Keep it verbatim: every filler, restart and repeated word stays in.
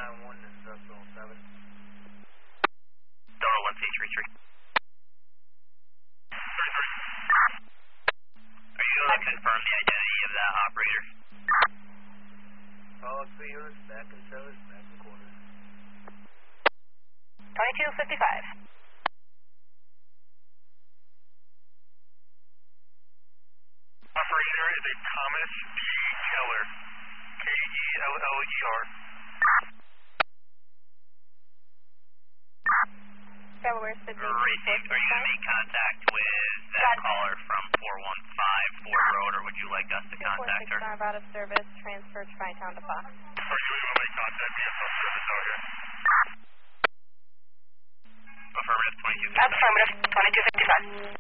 nine one, this is us on seven. Delta one three three three. Are you able to confirm the identity of that operator? All three units, back in cellars, back in quarters. twenty-two fifty-five. Operator is a Thomas D. Keller, K E L L E R. Delaware City. Racing, are you going to make contact with that caller from four one five Ford Road, or would you like us to contact her? four six five out of service, transfer Tri-Town to Fox. Are you able to make contact via cell service out here? Affirmative, twenty-two fifty-five. Affirmative, twenty-two fifty-five.